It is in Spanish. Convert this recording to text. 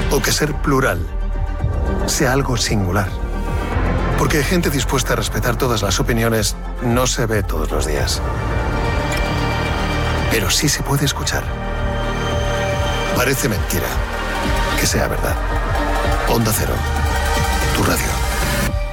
O que ser plural sea algo singular. Porque gente dispuesta a respetar todas las opiniones no se ve todos los días. Pero sí se puede escuchar. Parece mentira que sea verdad. Onda Cero, tu radio.